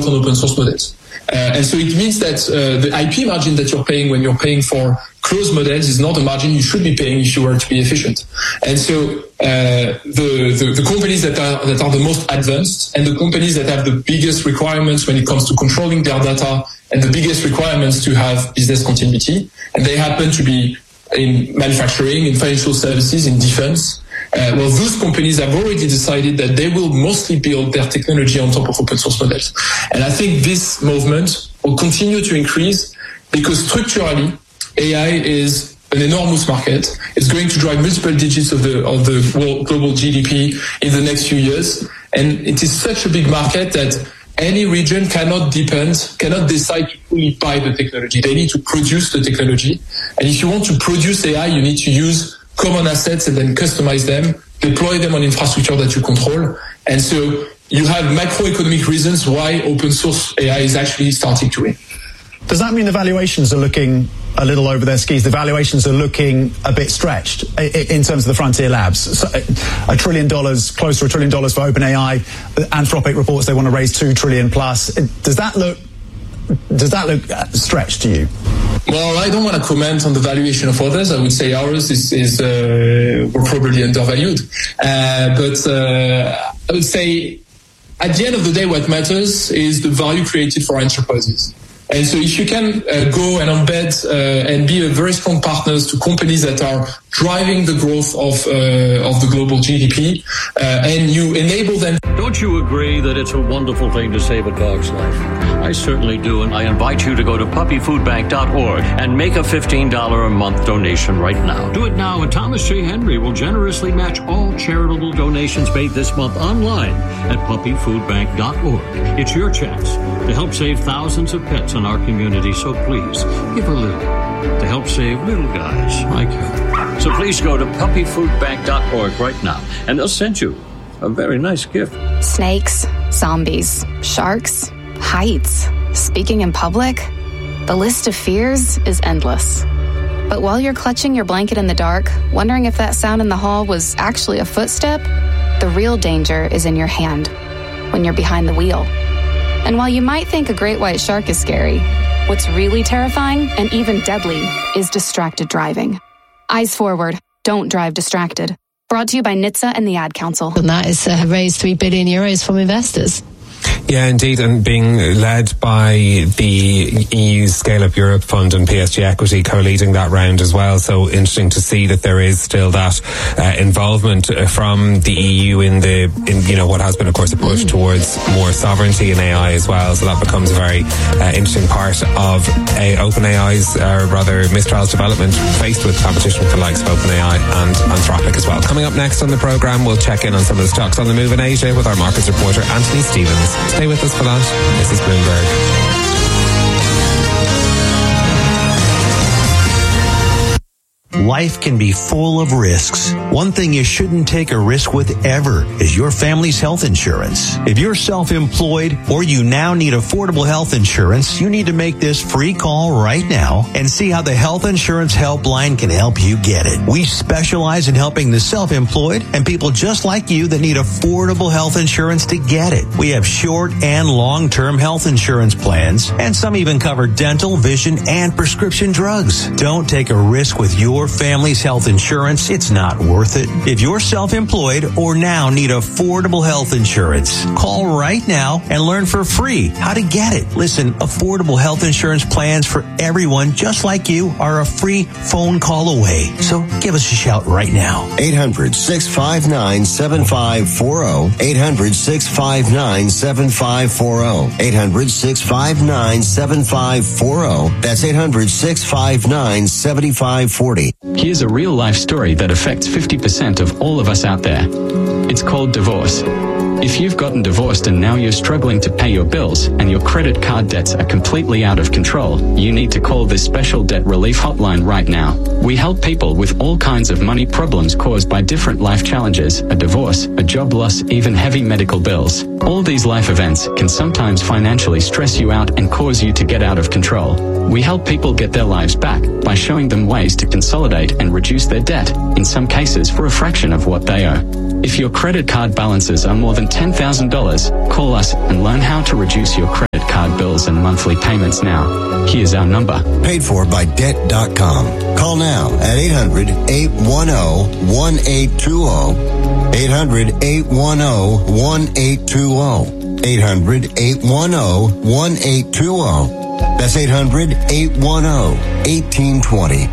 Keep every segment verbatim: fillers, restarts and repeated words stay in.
on open source models. Uh, and so it means that uh, the I P margin that you're paying when you're paying for closed models is not a margin you should be paying if you were to be efficient. And so uh, the, the the companies that are that are the most advanced and the companies that have the biggest requirements when it comes to controlling their data and the biggest requirements to have business continuity, and they happen to be in manufacturing, in financial services, in defense. Uh, well, those companies have already decided that they will mostly build their technology on top of open source models. And I think this movement will continue to increase because structurally, A I is an enormous market. It's going to drive multiple digits of the of the world, global G D P in the next few years. And it is such a big market that any region cannot depend, cannot decide to fully buy the technology. They need to produce the technology. And if you want to produce A I, you need to use common assets and then customize them, deploy them on infrastructure that you control. And so you have macroeconomic reasons why open source A I is actually starting to win. Does that mean the valuations are looking a little over their skis? The valuations are looking a bit stretched in terms of the frontier labs. So a trillion dollars, close to a trillion dollars for OpenAI. Anthropic reports they want to raise two trillion plus. Does that look, does that look stretched to you? Well, I don't want to comment on the valuation of others. I would say ours is, is uh, we're probably undervalued. Uh, but uh, I would say at the end of the day, what matters is the value created for enterprises. And so if you can uh, go and embed uh, and be a very strong partners to companies that are driving the growth of uh, of the global G D P, uh, and you enable them. Don't you agree that it's a wonderful thing to save a dog's life? I certainly do, and I invite you to go to puppy food bank dot org and make a fifteen dollars a month donation right now. Do it now, and Thomas J. Henry will generously match all charitable donations made this month online at puppy food bank dot org. It's your chance to help save thousands of pets in our community, so please give a little to help save little guys like you. So please go to puppy food bank dot org right now, and they'll send you a very nice gift. Snakes, zombies, sharks, heights, speaking in public. The list of fears is endless. But while you're clutching your blanket in the dark, wondering if that sound in the hall was actually a footstep, the real danger is in your hand, when you're behind the wheel. And while you might think a great white shark is scary, what's really terrifying and even deadly is distracted driving. Eyes forward, don't drive distracted. Brought to you by N H T S A and the Ad Council. And that is uh, raised three billion euros from investors. Yeah, indeed, and being led by the E U's Scale Up Europe Fund and P S G Equity co-leading that round as well. So interesting to see that there is still that uh, involvement from the E U in the, in you know, what has been, of course, a push mm. towards more sovereignty in A I as well. So that becomes a very uh, interesting part of a OpenAI's, uh, rather, Mistral's development, faced with competition with the likes of OpenAI and Anthropic as well. Coming up next on the programme, we'll check in on some of the stocks on the move in Asia with our markets reporter, Anthony Stevens. Stay with us for that. This is Bloomberg. Life can be full of risks. One thing you shouldn't take a risk with ever is your family's health insurance. If you're self-employed or you now need affordable health insurance, you need to make this free call right now and see how the Health Insurance Helpline can help you get it. We specialize in helping the self-employed and people just like you that need affordable health insurance to get it. We have short and long-term health insurance plans, and some even cover dental, vision, and prescription drugs. Don't take a risk with your family's health insurance. It's not worth it. If you're self-employed or now need affordable health insurance, call right now and learn for free how to get it. Listen, affordable health insurance plans for everyone just like you are a free phone call away. So give us a shout right now. eight hundred, six five nine, seven five four zero. eight hundred, six five nine, seven five four zero. eight hundred, six five nine, seven five four zero. That's eight hundred, six five nine, seven five four zero. Here's a real-life story that affects fifty percent of all of us out there. It's called divorce. If you've gotten divorced and now you're struggling to pay your bills and your credit card debts are completely out of control, you need to call this special debt relief hotline right now. We help people with all kinds of money problems caused by different life challenges, a divorce, a job loss, even heavy medical bills. All these life events can sometimes financially stress you out and cause you to get out of control. We help people get their lives back by showing them ways to consolidate and reduce their debt, in some cases for a fraction of what they owe. If your credit card balances are more than ten thousand dollars, call us and learn how to reduce your credit card bills and monthly payments now. Here's our number. Paid for by debt dot com. Call now at eight hundred, eight one zero, one eight two zero. eight hundred, eight one zero, one eight two zero. eight hundred, eight one zero, one eight two zero. That's eight hundred, eight one zero, one eight two zero.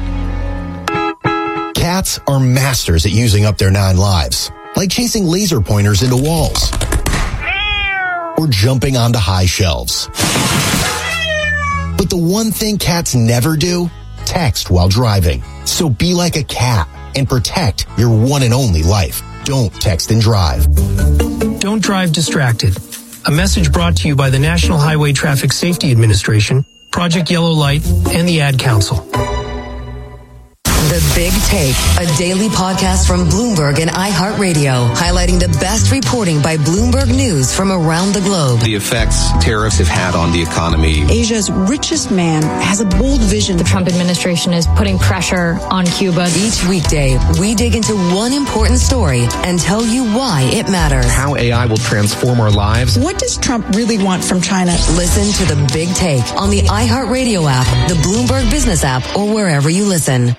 Cats are masters at using up their nine lives, like chasing laser pointers into walls or jumping onto high shelves. But the one thing cats never do, text while driving. So be like a cat and protect your one and only life. Don't text and drive. Don't drive distracted. A message brought to you by the National Highway Traffic Safety Administration, Project Yellow Light, and the Ad Council. The Big Take, a daily podcast from Bloomberg and iHeartRadio, highlighting the best reporting by Bloomberg News from around the globe. The effects tariffs have had on the economy. Asia's richest man has a bold vision. The Trump administration is putting pressure on Cuba. Each weekday, we dig into one important story and tell you why it matters. How A I will transform our lives. What does Trump really want from China? Listen to The Big Take on the iHeartRadio app, the Bloomberg Business app, or wherever you listen.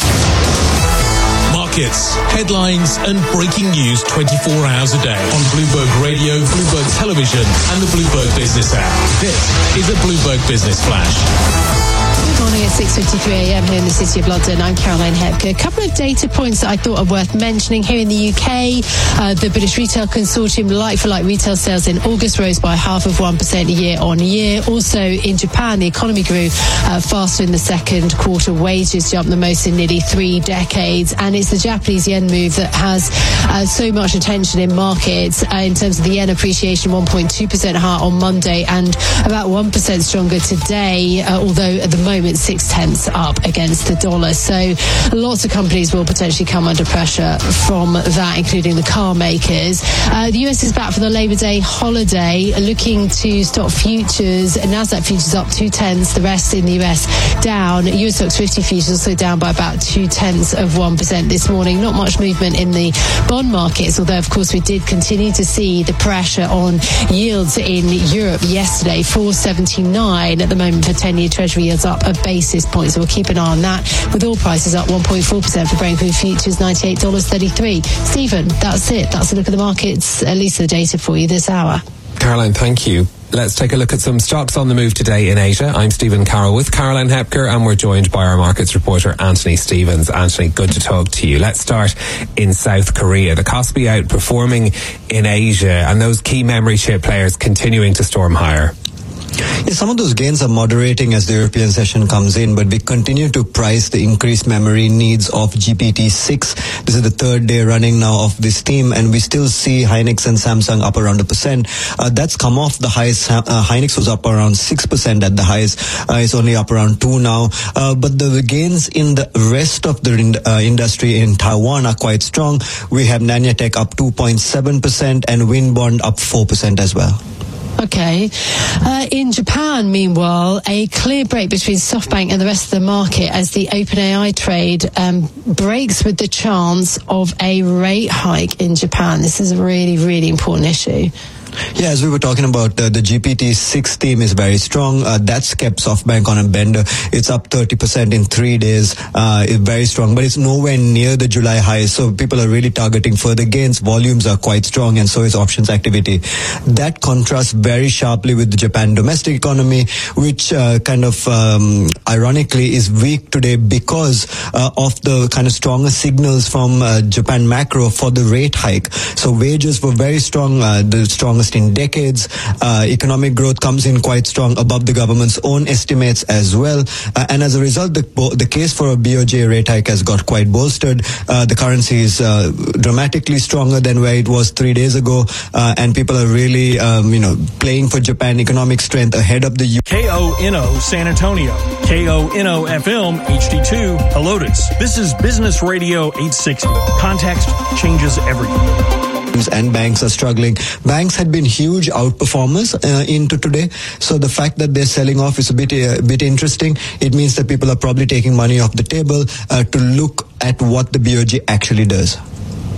Markets, headlines, and breaking news twenty-four hours a day on Bloomberg Radio, Bloomberg Television, and the Bloomberg Business app. This is a Bloomberg Business Flash. Good morning at six fifty-three a.m. here in the City of London. I'm Caroline Hepker. A couple of data points that I thought are worth mentioning here in the U K. Uh, the British Retail Consortium like-for-like retail sales in August rose by half of one percent year on year. Also in Japan, the economy grew uh, faster in the second quarter. Wages jumped the most in nearly three decades. And it's the Japanese yen move that has uh, so much attention in markets uh, in terms of the yen appreciation, one point two percent higher on Monday and about one percent stronger today, uh, although at the moment six tenths up against the dollar. So lots of companies will potentially come under pressure from that, including the car makers. Uh, the U S is back for the Labor Day holiday, looking to stock futures. NASDAQ futures up two tenths, the rest in the U S down. U S Stocks fifty futures also down by about two tenths of one percent this morning. Not much movement in the bond markets, although of course we did continue to see the pressure on yields in Europe yesterday. four seventy-nine at the moment for ten-year Treasury yields, up a basis point, so we'll keep an eye on that, with oil prices up one point four percent for Brent crude futures, ninety-eight dollars and thirty-three cents. Stephen, that's it. That's a look at the markets, at least the data for you this hour. Caroline, thank you. Let's take a look at some stocks on the move today in Asia. I'm Stephen Carroll with Caroline Hepker, and we're joined by our markets reporter Anthony Stevens. Anthony, good to talk to you. Let's start in South Korea. The Kospi outperforming in Asia, and those key memory chip players continuing to storm higher. Yeah, some of those gains are moderating as the European session comes in, but we continue to price the increased memory needs of G P T six. This is the third day running now of this theme, and we still see Hynix and Samsung up around a percent. Uh, that's come off the highest. Uh, Hynix was up around six percent at the highest. Uh, it's only up around two now. Uh, but the gains in the rest of the in, uh, industry in Taiwan are quite strong. We have Nanyatech up two point seven percent and Winbond up four percent as well. Okay. Uh, in Japan, meanwhile, a clear break between SoftBank and the rest of the market as the OpenAI trade um, breaks with the chance of a rate hike in Japan. This is a really, really important issue. Yeah, as we were talking about, uh, the G P T six theme is very strong. Uh, that's kept SoftBank on a bender. It's up thirty percent in three days. Uh, it's very strong, but it's nowhere near the July highs. So people are really targeting further gains. Volumes are quite strong, and so is options activity. That contrasts very sharply with the Japan domestic economy, which uh, kind of um, ironically is weak today because uh, of the kind of stronger signals from uh, Japan macro for the rate hike. So wages were very strong, uh, the strongest in decades. Uh, economic growth comes in quite strong, above the government's own estimates as well. Uh, and as a result, the, the case for a B O J rate hike has got quite bolstered. Uh, the currency is uh, dramatically stronger than where it was three days ago. Uh, and people are really, um, you know, playing for Japan economic strength ahead of the U. K O N O San Antonio, K O N O F M H D two Helotes. This is Business Radio eight sixty. Context changes everything. And banks are struggling. Banks had been huge outperformers uh, into today, so the fact that they're selling off is a bit a uh, bit interesting. It means that people are probably taking money off the table uh, to look at what the B O J actually does.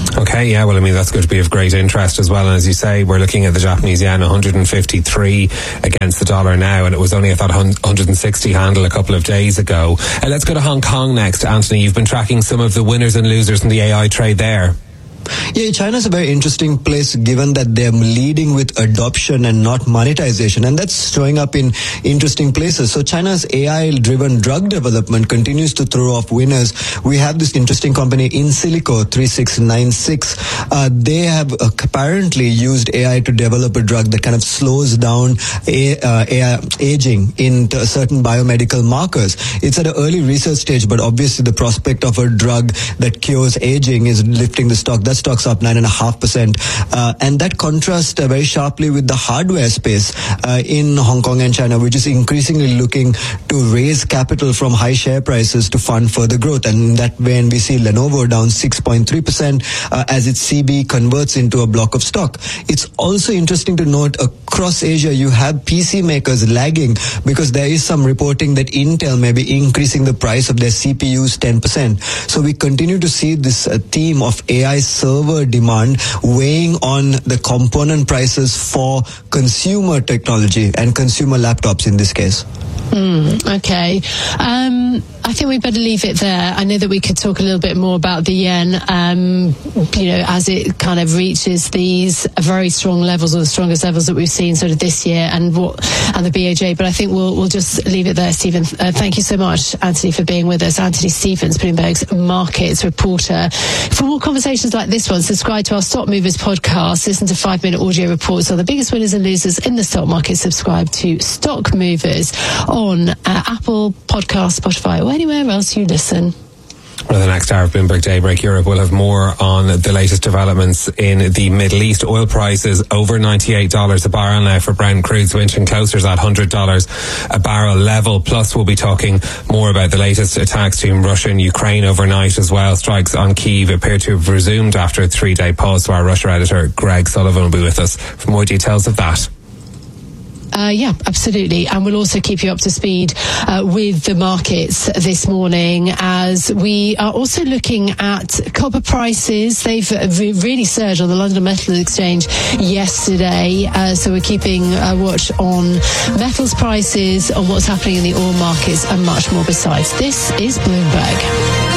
Okay, yeah, well, I mean, that's going to be of great interest as well. And as you say, we're looking at the Japanese yen, one hundred fifty-three against the dollar now, and it was only at that one hundred sixty handle a couple of days ago. Uh, let's go to Hong Kong next. Anthony, you've been tracking some of the winners and losers in the A I trade there. Yeah, China's a very interesting place given that they're leading with adoption and not monetization, and that's showing up in interesting places. So China's A I-driven drug development continues to throw off winners. We have this interesting company, InSilico, three six nine six. Uh, they have uh, apparently used A I to develop a drug that kind of slows down a, uh, A I aging in t- certain biomedical markers. It's at an early research stage, but obviously the prospect of a drug that cures aging is lifting the stock. That stock's up nine and a half percent, uh, and that contrasts uh, very sharply with the hardware space uh, in Hong Kong and China, which is increasingly looking to raise capital from high share prices to fund further growth. And in that vein, we see Lenovo down six point three percent uh, as its C B converts into a block of stock. It's also interesting to note across Asia, you have P C makers lagging because there is some reporting that Intel may be increasing the price of their C P Us ten percent. So we continue to see this uh, theme of A I server demand weighing on the component prices for consumer technology and consumer laptops in this case. Mm, okay. Um, I think we better leave it there. I know that we could talk a little bit more about the yen, um, you know, as it kind of reaches these very strong levels, or the strongest levels that we've seen sort of this year, and what and the B O J. But I think we'll we'll just leave it there, Stephen. Uh, thank you so much, Anthony, for being with us. Anthony Stevens, Bloomberg's markets reporter. For more conversations like this one, subscribe to our Stock Movers podcast. Listen to five-minute audio reports on the biggest winners and losers in the stock market. Subscribe to Stock Movers on uh, Apple Podcasts, Spotify, or anywhere else you listen. Well, the next hour of Bloomberg Daybreak Europe will have more on the latest developments in the Middle East. Oil prices over ninety-eight dollars a barrel now for Brent crude, so inching closer to that one hundred dollars a barrel level. Plus, we'll be talking more about the latest attacks to Russia and Ukraine overnight as well. Strikes on Kyiv appear to have resumed after a three-day pause. So our Russia editor, Greg Sullivan, will be with us for more details of that. Uh, yeah, absolutely. And we'll also keep you up to speed uh, with the markets this morning, as we are also looking at copper prices. They've re- really surged on the London Metal Exchange yesterday. Uh, so we're keeping a watch on metals prices, on what's happening in the oil markets, and much more besides. This is Bloomberg.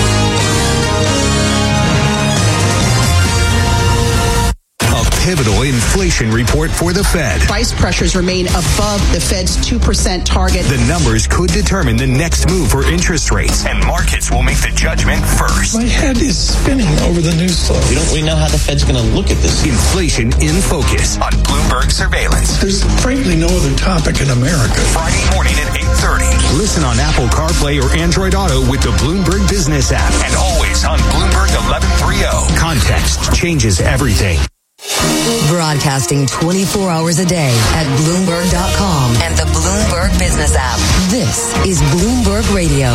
Pivotal inflation report for the Fed. Price pressures remain above the Fed's two percent target. The numbers could determine the next move for interest rates, and markets will make the judgment first. My head is spinning over the news flow. We don't really know how the Fed's going to look at this. Inflation in Focus on Bloomberg Surveillance. There's frankly no other topic in America. Friday morning at eight thirty. Listen on Apple CarPlay or Android Auto with the Bloomberg Business app, and always on Bloomberg eleven thirty. Context changes everything. Broadcasting twenty-four hours a day at Bloomberg dot com and the Bloomberg Business app. This is Bloomberg Radio.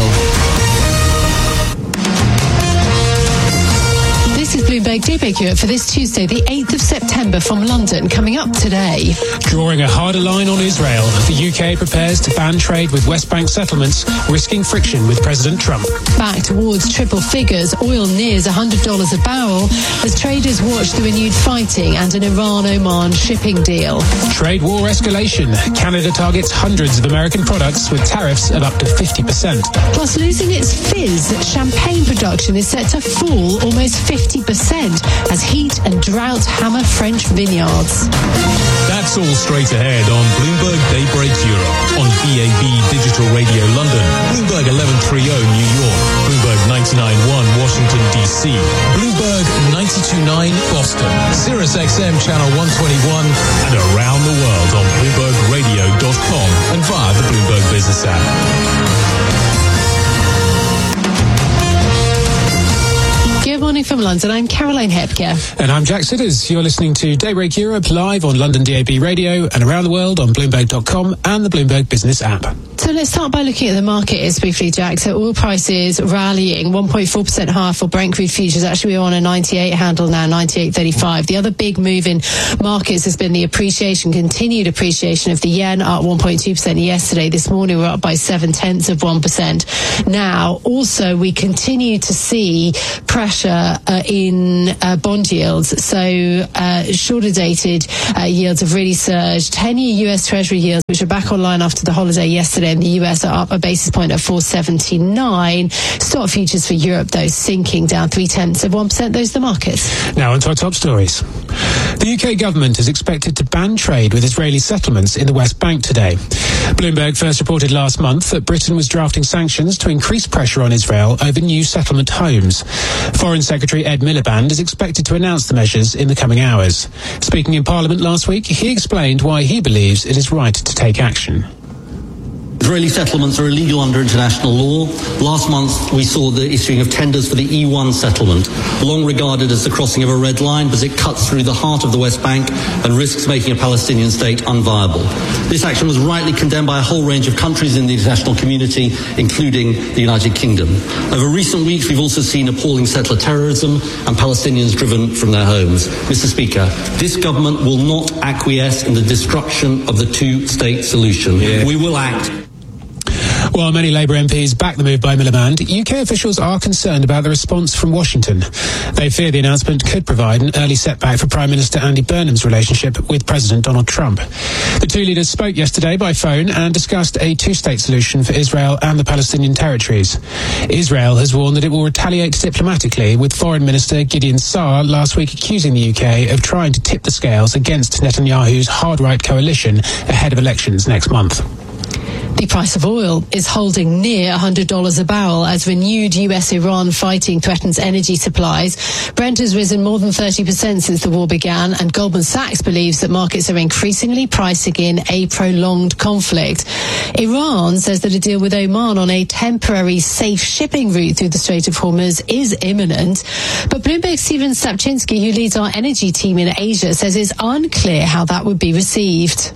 This is Bloomberg Daybreak Europe for this Tuesday, the eighth of September, from London. Coming up today. Drawing a harder line on Israel, the U K prepares to ban trade with West Bank settlements, risking friction with President Trump. Back towards triple figures, oil nears one hundred dollars a barrel as traders watch the renewed fighting and an Iran-Oman shipping deal. Trade war escalation. Canada targets hundreds of American products with tariffs of up to fifty percent. Plus, losing its fizz, champagne production is set to fall almost fifty percent as heat and drought hammer French vineyards. That's all straight ahead on Bloomberg Daybreak Europe, on B A B Digital Radio London, Bloomberg eleven thirty New York, Bloomberg ninety-nine point one Washington D C, Bloomberg ninety-two point nine Boston, Sirius X M Channel one twenty-one, and around the world on Bloomberg Radio dot com and via the Bloomberg Business app. Good morning from London. I'm Caroline Hepker. And I'm Jack Sidders. You're listening to Daybreak Europe live on London D A B Radio and around the world on Bloomberg dot com and the Bloomberg Business app. So let's start by looking at the market briefly, Jack. So oil prices rallying one point four percent higher for Brent crude futures. Actually, we're on a ninety-eight handle now, ninety-eight thirty-five. The other big move in markets has been the appreciation, continued appreciation of the yen, up one point two percent yesterday. This morning, we're up by seven tenths of one percent. Now, also, we continue to see pressure uh, in uh, bond yields. So uh, shorter dated uh, yields have really surged. ten-year U S Treasury yields, which are back online after the holiday yesterday in the U S, are up a basis point at four seventy-nine. Stock futures for Europe, though, sinking down three-tenths of one percent. Those are the markets. Now onto our top stories. The U K government is expected to ban trade with Israeli settlements in the West Bank today. Bloomberg first reported last month that Britain was drafting sanctions to increase pressure on Israel over new settlement homes. Foreign Secretary Ed Miliband is expected to announce the measures in the coming hours. Speaking in Parliament last week, he explained why he believes it is right to take action. Israeli settlements are illegal under international law. Last month, we saw the issuing of tenders for the E one settlement, long regarded as the crossing of a red line because it cuts through the heart of the West Bank and risks making a Palestinian state unviable. This action was rightly condemned by a whole range of countries in the international community, including the United Kingdom. Over recent weeks, we've also seen appalling settler terrorism and Palestinians driven from their homes. Mister Speaker, this government will not acquiesce in the destruction of the two-state solution. Yeah. We will act. While many Labour M Ps back the move by Miliband, U K officials are concerned about the response from Washington. They fear the announcement could provide an early setback for Prime Minister Andy Burnham's relationship with President Donald Trump. The two leaders spoke yesterday by phone and discussed a two-state solution for Israel and the Palestinian territories. Israel has warned that it will retaliate diplomatically, with Foreign Minister Gideon Saar last week accusing the U K of trying to tip the scales against Netanyahu's hard-right coalition ahead of elections next month. The price of oil is holding near one hundred dollars a barrel as renewed U S Iran fighting threatens energy supplies. Brent has risen more than thirty percent since the war began, and Goldman Sachs believes that markets are increasingly pricing in a prolonged conflict. Iran says that a deal with Oman on a temporary safe shipping route through the Strait of Hormuz is imminent. But Bloomberg's Stephen Sapczynski, who leads our energy team in Asia, says it's unclear how that would be received.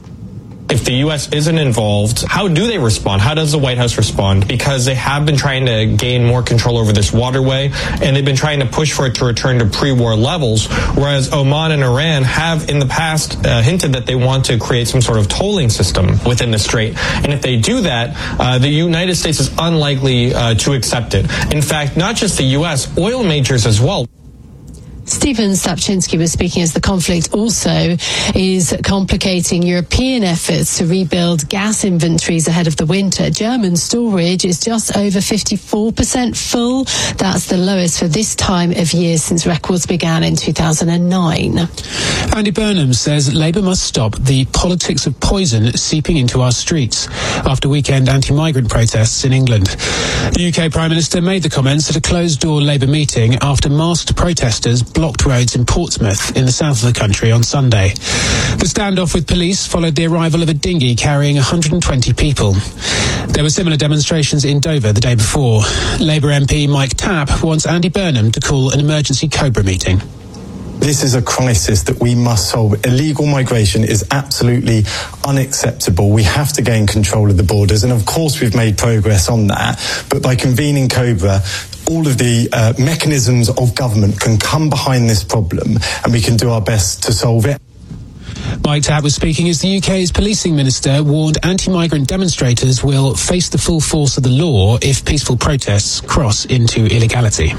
If the U S isn't involved, how do they respond? How does the White House respond? Because they have been trying to gain more control over this waterway, and they've been trying to push for it to return to pre-war levels, whereas Oman and Iran have in the past uh, hinted that they want to create some sort of tolling system within the strait. And if they do that, uh, the United States is unlikely uh, to accept it. In fact, not just the U S, oil majors as well. Stephen Sapczynski was speaking as the conflict also is complicating European efforts to rebuild gas inventories ahead of the winter. German storage is just over fifty-four percent full. That's the lowest for this time of year since records began in two thousand nine. Andy Burnham says Labour must stop the politics of poison seeping into our streets after weekend anti-migrant protests in England. The U K Prime Minister made the comments at a closed-door Labour meeting after masked protesters blocked roads in Portsmouth in the south of the country on Sunday. The standoff with police followed the arrival of a dinghy carrying one hundred twenty people. There were similar demonstrations in Dover the day before. Labour M P Mike Tapp wants Andy Burnham to call an emergency Cobra meeting. This is a crisis that we must solve. Illegal migration is absolutely unacceptable. We have to gain control of the borders, and of course we've made progress on that. But by convening Cobra, all of the uh, mechanisms of government can come behind this problem, and we can do our best to solve it. Mike Tabb was speaking as the U K's policing minister warned anti-migrant demonstrators will face the full force of the law if peaceful protests cross into illegality.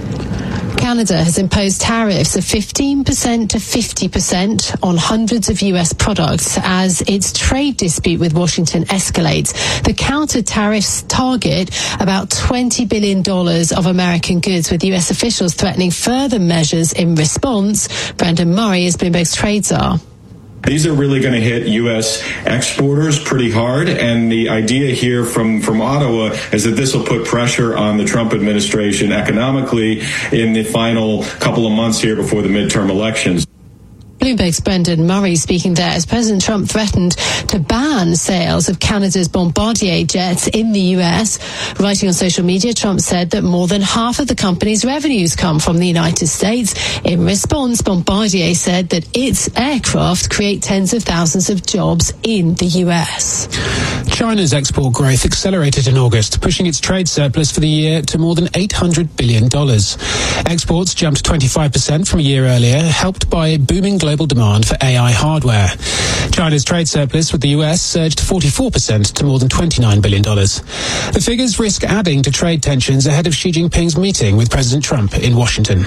Canada has imposed tariffs of fifteen percent to fifty percent on hundreds of U S products as its trade dispute with Washington escalates. The counter tariffs target about twenty billion dollars of American goods, with U S officials threatening further measures in response. Brendan Murray is Bloomberg's trade czar. These are really going to hit U S exporters pretty hard, and the idea here from, from Ottawa is that this will put pressure on the Trump administration economically in the final couple of months here before the midterm elections. Bloomberg's Brendan Murray speaking there as President Trump threatened to ban sales of Canada's Bombardier jets in the U S. Writing on social media, Trump said that more than half of the company's revenues come from the United States. In response, Bombardier said that its aircraft create tens of thousands of jobs in the U S. China's export growth accelerated in August, pushing its trade surplus for the year to more than eight hundred billion dollars. Exports jumped twenty-five percent from a year earlier, helped by booming global demand for A I hardware. China's trade surplus with the U S surged forty-four percent to more than twenty-nine billion dollars. The figures risk adding to trade tensions ahead of Xi Jinping's meeting with President Trump in Washington.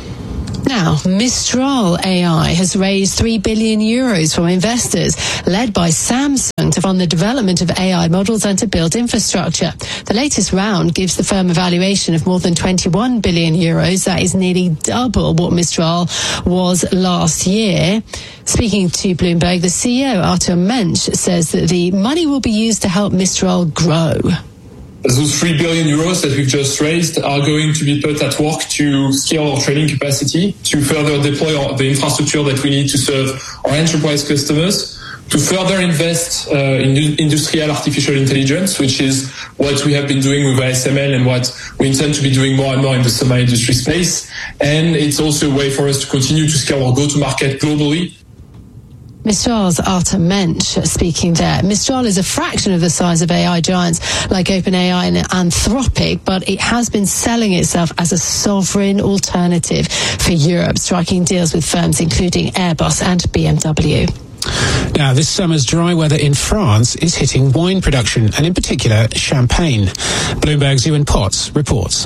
Now, Mistral A I has raised three billion euros from investors, led by Samsung, to fund the development of A I models and to build infrastructure. The latest round gives the firm a valuation of more than twenty-one billion euros. That is nearly double what Mistral was last year. Speaking to Bloomberg, the C E O, Artur Mensch, says that the money will be used to help Mistral grow. Those three billion euros that we've just raised are going to be put at work to scale our trading capacity, to further deploy our, the infrastructure that we need to serve our enterprise customers, to further invest uh, in industrial artificial intelligence, which is what we have been doing with A S M L and what we intend to be doing more and more in the semi-industry space. And it's also a way for us to continue to scale our go-to-market globally. Mistral's Artur Mensch speaking there. Mistral is a fraction of the size of A I giants like OpenAI and Anthropic, but it has been selling itself as a sovereign alternative for Europe, striking deals with firms including Airbus and B M W. Now, this summer's dry weather in France is hitting wine production, and in particular, champagne. Bloomberg's Ewan Potts reports.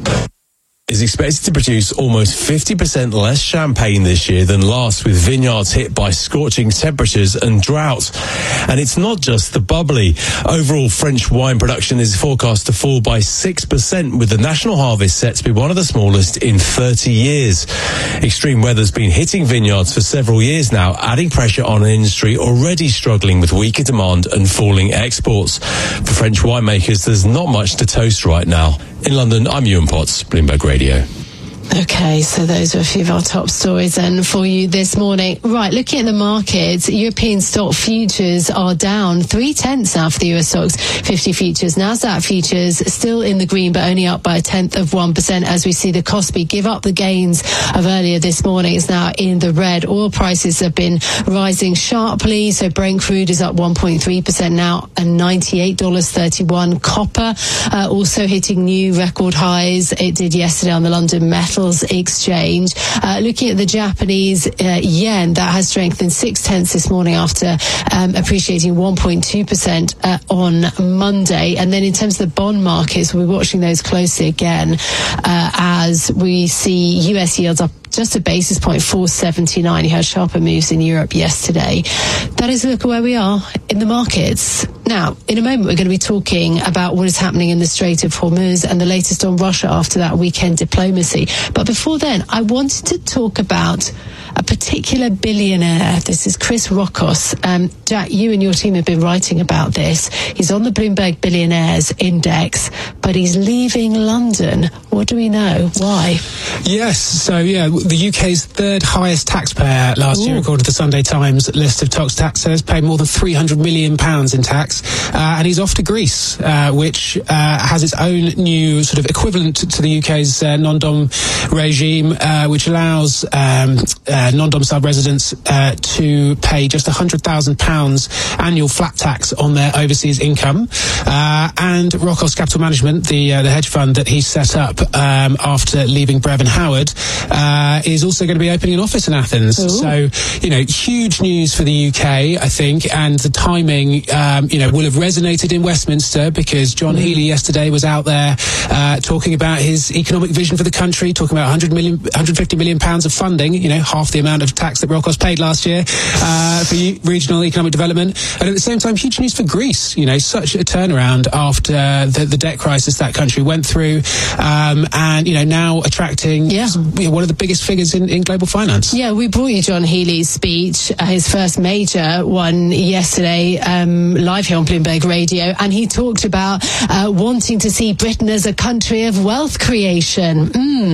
Is expected to produce almost fifty percent less champagne this year than last, with vineyards hit by scorching temperatures and drought. And it's not just the bubbly. Overall, French wine production is forecast to fall by six percent, with the national harvest set to be one of the smallest in thirty years. Extreme weather's been hitting vineyards for several years now, adding pressure on an industry already struggling with weaker demand and falling exports. For French winemakers, there's not much to toast right now. In London, I'm Ewan Potts, Bloomberg Radio. Okay, so those are a few of our top stories then for you this morning. Right, looking at the markets, European stock futures are down three-tenths now for the U S stocks fifty futures. NASDAQ futures still in the green, but only up by a tenth of one percent as we see the Kospi give up the gains of earlier this morning. It's now in the red. Oil prices have been rising sharply, so Brent crude is up one point three percent now at ninety-eight dollars thirty-one. Copper uh, also hitting new record highs. It did yesterday on the London Metal Exchange. Uh, looking at the Japanese uh, yen, that has strengthened six tenths this morning after um, appreciating one point two percent uh, on Monday. And then in terms of the bond markets, we're watching those closely again uh, as we see U S yields up just a basis point, four seventy-nine. You had sharper moves in Europe yesterday. That is a look at where we are in the markets. Now, in a moment, we're going to be talking about what is happening in the Strait of Hormuz and the latest on Russia after that weekend diplomacy. But before then, I wanted to talk about a particular billionaire. This is Chris Rockos. Um, Jack, you and your team have been writing about this. He's on the Bloomberg Billionaires Index, but he's leaving London. What do we know? Why? Yes, so yeah, the U K's third highest taxpayer last Ooh. year, according to the Sunday Times list of top taxpayers, paid more than three hundred million pounds in tax, uh, and he's off to Greece, uh, which uh, has its own new sort of equivalent to the U K's uh, non-dom regime, uh, which allows um, uh, non-domiciled residents uh, to pay just one hundred thousand pounds annual flat tax on their overseas income. Uh, and Rockos Capital Management, the uh, the hedge fund that he set up um, after leaving Brevin Howard, uh, is also going to be opening an office in Athens. Ooh. So, you know, huge news for the U K, I think, and the timing, um, you know, will have resonated in Westminster because John mm. Healey yesterday was out there uh, talking about his economic vision for the country, talking about one hundred million, one hundred fifty million pounds of funding, you know, half the amount of tax that Rockos paid last year uh, for regional economic development. And at the same time, huge news for Greece, you know, such a turnaround after the, the debt crisis that country went through, um, and, you know, now attracting yeah. you know, one of the biggest figures in, in global finance. Yeah, we brought you John Healey's speech, uh, his first major one yesterday, um, live here on Bloomberg Radio, and he talked about uh, wanting to see Britain as a country of wealth creation.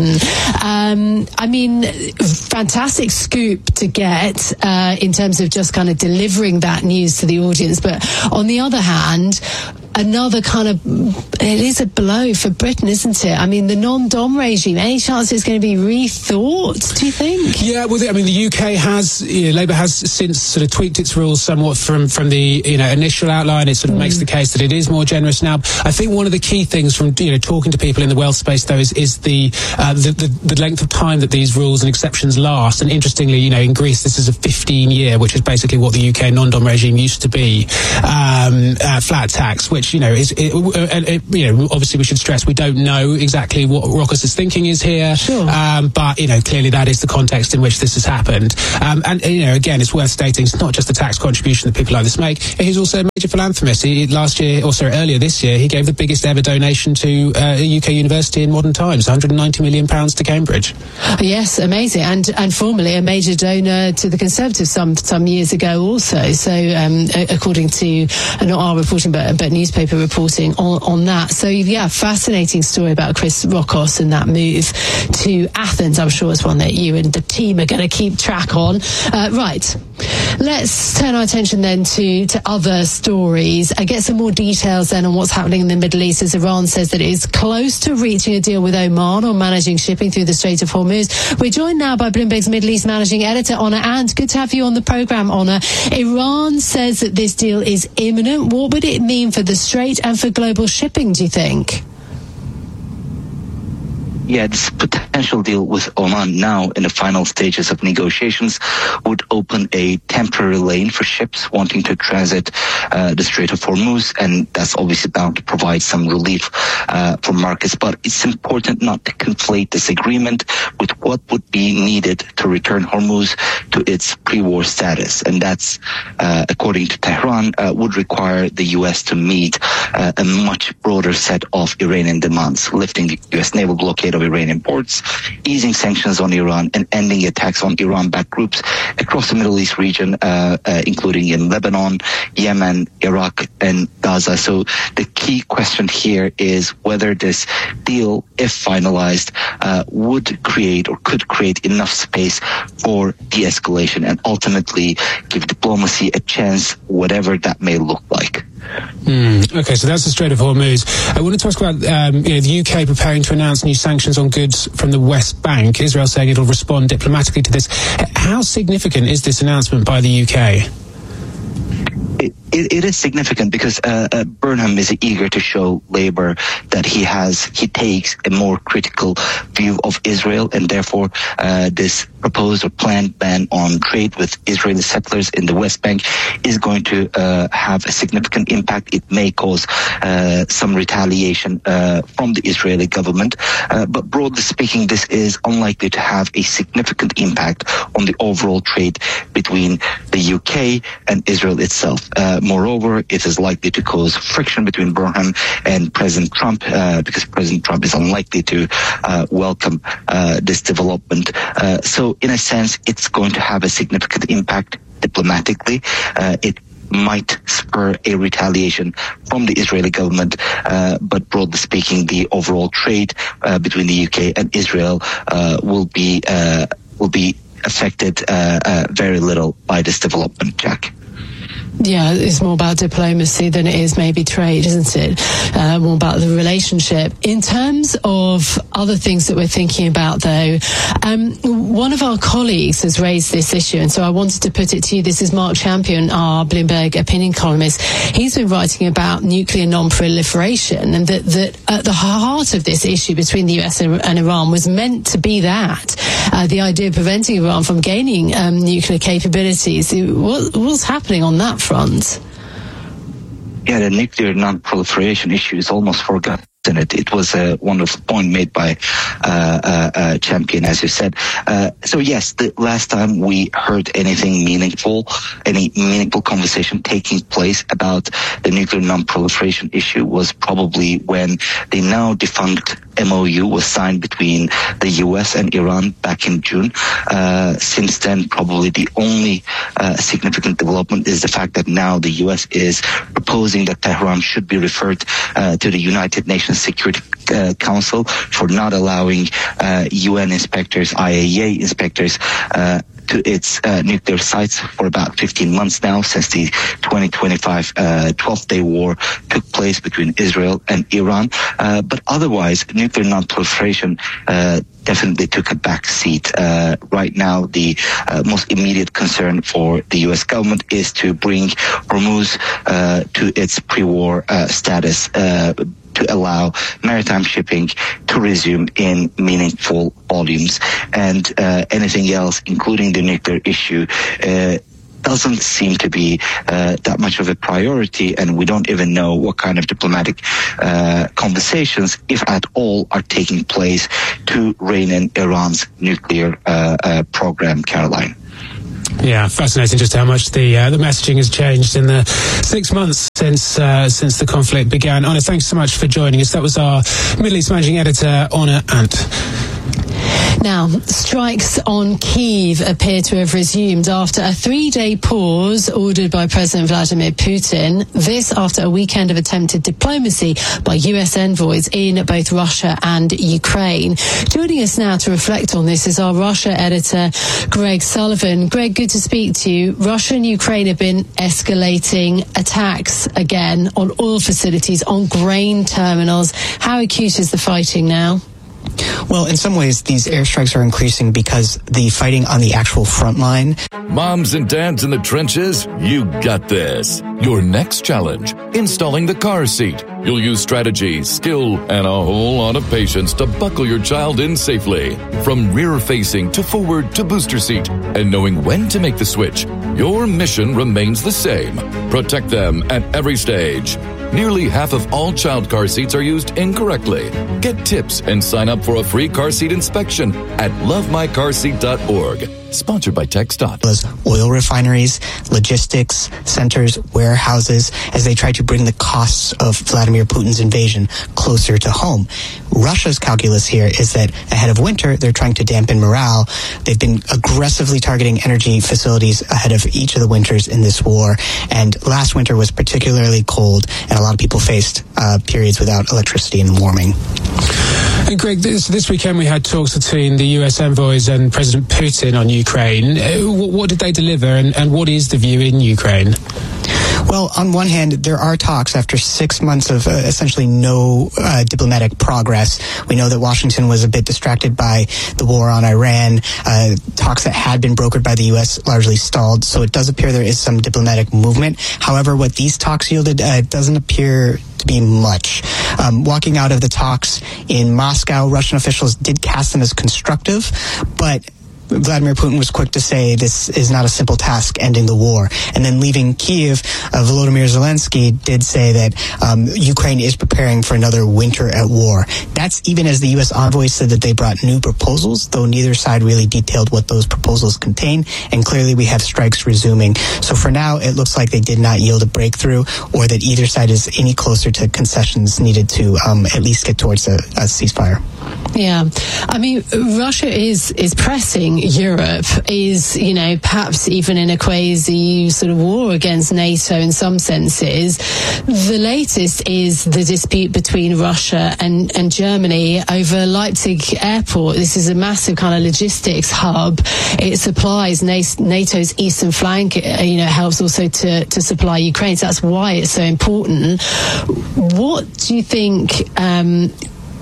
Mm. Um, I mean, fantastic scoop to get uh, in terms of just kind of delivering that news to the audience. But on the other hand, another kind of it is a blow for Britain, isn't it? I mean, the non-dom regime, any chance it's going to be rethought, do you think? Yeah, well, I mean, the U K has, you know, Labour has since sort of tweaked its rules somewhat from, from the, you know, initial outline. It sort of mm. makes the case that it is more generous now. I think one of the key things from, you know, talking to people in the wealth space, though, is, is the, uh, the, the, the length of time that these rules and exceptions last. And interestingly, you know, in Greece, this is a fifteen year, which is basically what the U K non-dom regime used to be, um, uh, flat tax, which, you know, is, it, it, it, you know, obviously we should stress we don't know exactly what Rockos' thinking is here. Sure. Um, but, you know, clearly that is the context in which this has happened. Um, and, you know, again, it's worth stating it's not just the tax contribution that people like this make. He's also a major philanthropist. He, last year, or sorry, earlier this year, he gave the biggest ever donation to uh, a U K university in modern times, one hundred ninety million pounds to Cambridge. Yes, amazing. And and formerly a major donor to the Conservatives some some years ago also. So um, according to, uh, not our reporting, but, but newspaper reporting on, on that. So, yeah, fascinating story about Chris Rockos and that move to Athens. I'm sure it's one that you and the team are going to keep track on. Uh, right. Let's turn our attention then to, to other stories. I get some more details then on what's happening in the Middle East as Iran says that it is close to reaching a deal with Oman on managing shipping through the Strait of Hormuz. We're joined now by Bloomberg's Middle East managing editor, Honor Ant. Good to have you on the programme, Honor. Iran says that this deal is imminent. What would it mean for the Strait and for global shipping, do you think? Yeah, this potential deal with Oman now in the final stages of negotiations would open a temporary lane for ships wanting to transit uh, the Strait of Hormuz, and that's obviously bound to provide some relief uh, for markets. But it's important not to conflate this agreement with what would be needed to return Hormuz to its pre-war status, and that's, uh, according to Tehran, uh, would require the U S to meet uh, a much broader set of Iranian demands, lifting the U S naval blockade of Iranian ports, easing sanctions on Iran, and ending attacks on Iran-backed groups across the Middle East region, uh, uh, including in Lebanon, Yemen, Iraq, and Gaza. So the key question here is whether this deal, if finalized, uh, would create or could create enough space for de-escalation and ultimately give diplomacy a chance, whatever that may look like. Mm, okay, so that's the Strait of Hormuz. I want to talk about um, you know, the U K preparing to announce new sanctions on goods from the West Bank. Israel saying it'll respond diplomatically to this. How significant is this announcement by the U K? It, it, it is significant because uh, uh, Burnham is eager to show Labour that he has, he takes a more critical view of Israel, and therefore uh, this proposed or planned ban on trade with Israeli settlers in the West Bank is going to uh, have a significant impact. It may cause uh, some retaliation uh, from the Israeli government, uh, but broadly speaking, this is unlikely to have a significant impact on the overall trade between the U K and Israel itself. Uh, moreover, it is likely to cause friction between Burnham and President Trump uh, because President Trump is unlikely to uh, welcome uh, this development. Uh, so in a sense, it's going to have a significant impact diplomatically. Uh, it might spur a retaliation from the Israeli government, uh, but broadly speaking, the overall trade uh, between the U K and Israel uh, will be uh, will be affected uh, uh, very little by this development, Jack. Yeah, it's more about diplomacy than it is maybe trade, isn't it? Uh, more about the relationship. In terms of other things that we're thinking about, though, um, one of our colleagues has raised this issue, and so I wanted to put it to you. This is Mark Champion, our Bloomberg opinion columnist. He's been writing about nuclear non-proliferation, and that, that at the heart of this issue between the U S and, and Iran was meant to be that, uh, the idea of preventing Iran from gaining um, nuclear capabilities. What, what's happening on that front? Front. Yeah, the nuclear non-proliferation issue is almost forgotten. It. it was a wonderful point made by uh, uh, uh, Champion, as you said. Uh, so yes, the last time we heard anything meaningful, any meaningful conversation taking place about the nuclear non-proliferation issue was probably when the now defunct M O U was signed between the U S and Iran back in June. Uh, since then, probably the only uh, significant development is the fact that now the U S is proposing that Tehran should be referred uh, to the United Nations Security uh, Council for not allowing uh, U N inspectors, I A E A inspectors, uh, to its uh, nuclear sites for about fifteen months now, since the twenty twenty-five uh, twelfth-day war took place between Israel and Iran. Uh, but otherwise, nuclear non-proliferation uh, definitely took a back seat. Uh, right now, the uh, most immediate concern for the U S government is to bring Hormuz uh, to its pre-war uh, status, uh, to allow maritime shipping to resume in meaningful volumes. And uh, anything else, including the nuclear issue, uh, doesn't seem to be uh, that much of a priority, and we don't even know what kind of diplomatic uh, conversations, if at all, are taking place to rein in Iran's nuclear uh, uh, program, Caroline. Yeah, fascinating just how much the uh, the messaging has changed in the six months since uh, since the conflict began. Honor, thanks so much for joining us. That was our Middle East Managing Editor, Honor Ant. Now, strikes on Kyiv appear to have resumed after a three-day pause ordered by President Vladimir Putin. This after a weekend of attempted diplomacy by U S envoys in both Russia and Ukraine. Joining us now to reflect on this is our Russia editor, Greg Sullivan. Greg, good to speak to you. Russia and Ukraine have been escalating attacks again on oil facilities, on grain terminals. How acute is the fighting now? Well, in some ways, these airstrikes are increasing because the fighting on the actual front line. Moms and dads in the trenches, you got this. Your next challenge, installing the car seat. You'll use strategy, skill, and a whole lot of patience to buckle your child in safely. From rear-facing to forward to booster seat. And knowing when to make the switch, your mission remains the same. Protect them at every stage. Nearly half of all child car seats are used incorrectly. Get tips and sign up for a free car seat inspection at love my car seat dot org. Sponsored by TechStop. Oil refineries, logistics centers, warehouses, as they try to bring the costs of Vladimir Putin's invasion closer to home. Russia's calculus here is that ahead of winter, they're trying to dampen morale. They've been aggressively targeting energy facilities ahead of each of the winters in this war. And last winter was particularly cold, and a lot of people faced uh, periods without electricity and warming. And Greg, this, this weekend we had talks between the U S envoys and President Putin on Ukraine. Uh, what, what did they deliver, and, and what is the view in Ukraine? Well, on one hand, there are talks after six months of uh, essentially no uh, diplomatic progress. We know that Washington was a bit distracted by the war on Iran. Uh, talks that had been brokered by the U S largely stalled, so it does appear there is some diplomatic movement. However, what these talks yielded uh, doesn't appear to be much. Um, walking out of the talks in Moscow, Russian officials did cast them as constructive, but Vladimir Putin was quick to say this is not a simple task, ending the war. And then leaving Kyiv, uh, Volodymyr Zelensky did say that um, Ukraine is preparing for another winter at war. That's even as the U S envoys said that they brought new proposals, though neither side really detailed what those proposals contain. And clearly we have strikes resuming. So for now, it looks like they did not yield a breakthrough, or that either side is any closer to concessions needed to um, at least get towards a, a ceasefire. Yeah. I mean, Russia is, is pressing Europe, is, you know, perhaps even in a quasi sort of war against NATO in some senses. The latest is the dispute between Russia and, and Germany over Leipzig Airport. This is a massive kind of logistics hub. It supplies NATO's eastern flank. You know, it helps also to, to supply Ukraine. So that's why it's so important. What do you think um,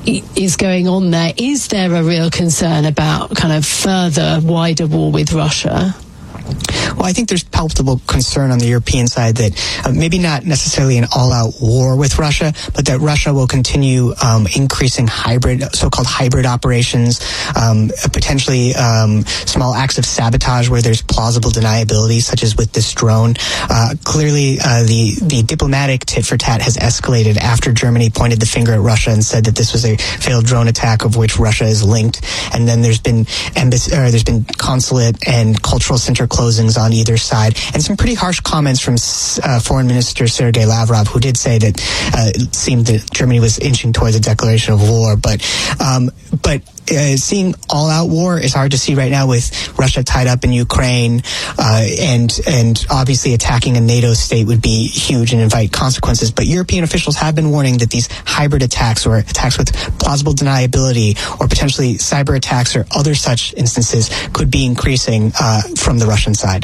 is going on there? Is there a real concern about kind of further, wider war with Russia? Well, I think there's palpable concern on the European side that uh, maybe not necessarily an all-out war with Russia, but that Russia will continue um, increasing hybrid, so-called hybrid operations, um, potentially um, small acts of sabotage where there's plausible deniability, such as with this drone. Uh, clearly, uh, the the diplomatic tit-for-tat has escalated after Germany pointed the finger at Russia and said that this was a failed drone attack of which Russia is linked. And then there's been embassy, or there's been consulate and cultural center closings on either side, and some pretty harsh comments from uh, Foreign Minister Sergei Lavrov, who did say that uh, it seemed that Germany was inching towards a declaration of war. But, um, but uh, seeing all-out war is hard to see right now with Russia tied up in Ukraine, uh, and and obviously attacking a NATO state would be huge and invite consequences. But European officials have been warning that these hybrid attacks or attacks with plausible deniability or potentially cyber attacks or other such instances could be increasing uh, from the Russian side.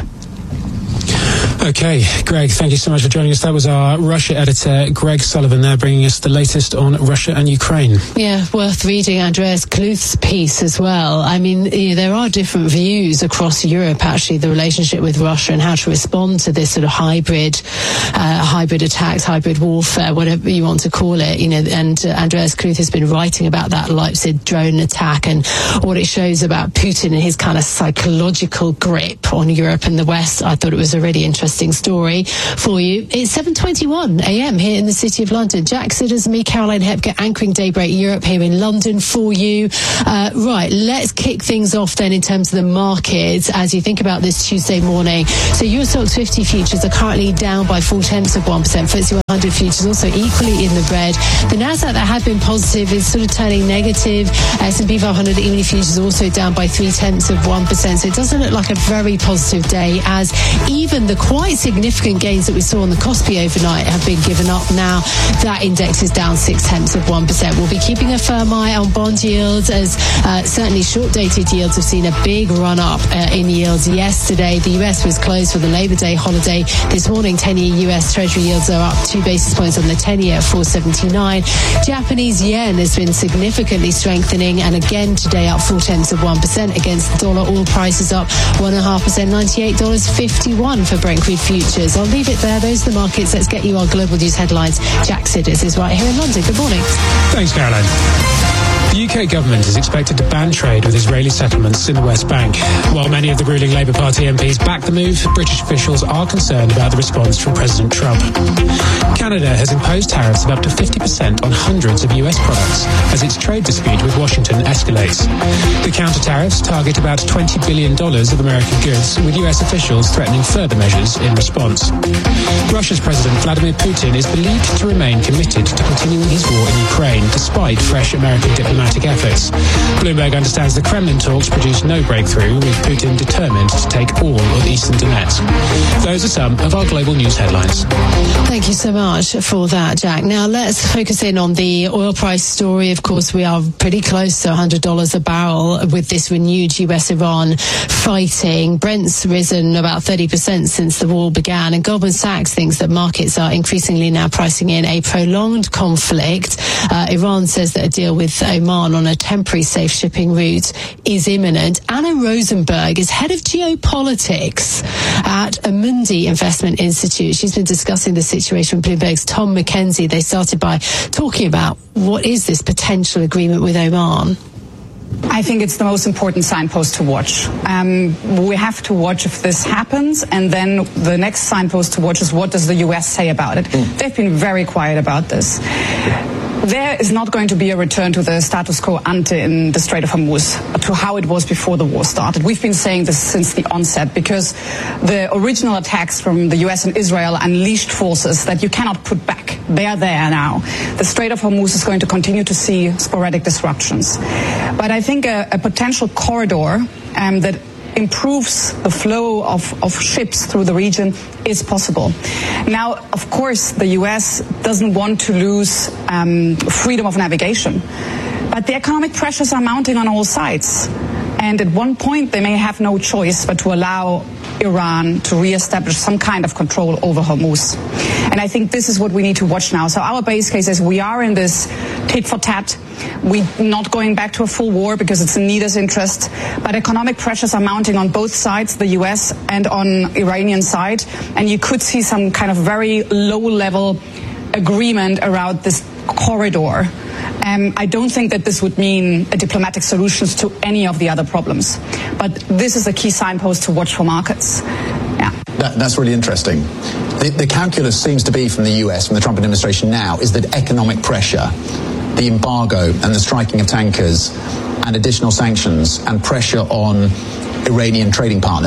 Okay, Greg, thank you so much for joining us. That was our Russia editor, Greg Sullivan, there bringing us the latest on Russia and Ukraine. Yeah, worth reading Andreas Kluth's piece as well. I mean, you know, there are different views across Europe, actually, the relationship with Russia and how to respond to this sort of hybrid, uh, hybrid attacks, hybrid warfare, whatever you want to call it. You know, and uh, Andreas Kluth has been writing about that Leipzig drone attack and what it shows about Putin and his kind of psychological grip on Europe and the West. I thought it was a really interesting story for you. It's seven twenty-one a.m. here in the City of London. Jack Sidders and me, Caroline Hepker, anchoring Daybreak Europe here in London for you. Uh, right, let's kick things off then in terms of the markets as you think about this Tuesday morning. So Euro Stoxx fifty futures are currently down by four tenths of one percent. F T S E one hundred futures also equally in the red. The Nasdaq that had been positive is sort of turning negative. S and P five hundred E-mini futures also down by three tenths of one percent. So it doesn't look like a very positive day, as even the quite significant gains that we saw on the Kospi overnight have been given up now. That index is down six tenths of one percent. We'll be keeping a firm eye on bond yields, as uh, certainly short-dated yields have seen a big run-up uh, in yields yesterday. The U S was closed for the Labor Day holiday. This morning, ten-year U S Treasury yields are up two basis points on the ten-year at four seventy-nine. Japanese yen has been significantly strengthening, and again today up four tenths of one percent against the dollar. Oil prices up one and a half percent, ninety-eight dollars fifty-one for Brent crude futures. I'll leave it there. Those are the markets. Let's get you our global news headlines. Jack Sidders is right here in London. Good morning. Thanks, Caroline. The U K government is expected to ban trade with Israeli settlements in the West Bank. While many of the ruling Labour Party M Ps back the move, British officials are concerned about the response from President Trump. Canada has imposed tariffs of up to fifty percent on hundreds of U S products as its trade dispute with Washington escalates. The counter-tariffs target about twenty billion dollars of American goods, with U S officials threatening further measures in response. Russia's President Vladimir Putin is believed to remain committed to continuing his war in Ukraine despite fresh American diplomatic efforts. Bloomberg understands the Kremlin talks produced no breakthrough, with Putin determined to take all of eastern Donetsk. Those are some of our global news headlines. Thank you so much for that, Jack. Now let's focus in on the oil price story. Of course, we are pretty close to one hundred dollars a barrel with this renewed U S Iran fighting. Brent's risen about thirty percent since the war began, and Goldman Sachs thinks that markets are increasingly now pricing in a prolonged conflict. Uh, Iran says that a deal with Oman on a temporary safe shipping route is imminent. Anna Rosenberg is head of geopolitics at Amundi Investment Institute. She's been discussing the situation with Bloomberg's Tom McKenzie. They started by talking about what is this potential agreement with Oman. I think it's the most important signpost to watch. Um, we have to watch if this happens, and then the next signpost to watch is what does the U S say about it. Mm. They've been very quiet about this. There is not going to be a return to the status quo ante in the Strait of Hormuz, to how it was before the war started. We've been saying this since the onset, because the original attacks from the U S and Israel unleashed forces that you cannot put back. They are there now. The Strait of Hormuz is going to continue to see sporadic disruptions. But I think a, a potential corridor um, that improves the flow of, of ships through the region is possible. Now, of course, the U S doesn't want to lose um, freedom of navigation, but the economic pressures are mounting on all sides. And at one point, they may have no choice but to allow Iran to reestablish some kind of control over Hormuz. And I think this is what we need to watch now. So our base case is we are in this tit for tat. We're not going back to a full war because it's in neither's interest. But economic pressures are mounting on both sides, the U S and on Iranian side. And you could see some kind of very low-level agreement around this corridor. Um, I don't think that this would mean a diplomatic solutions to any of the other problems. But this is a key signpost to watch for markets. Yeah. That, that's really interesting. The, the calculus seems to be from the U S, from the Trump administration now, is that economic pressure, the embargo and the striking of tankers and additional sanctions and pressure on Iranian trading partners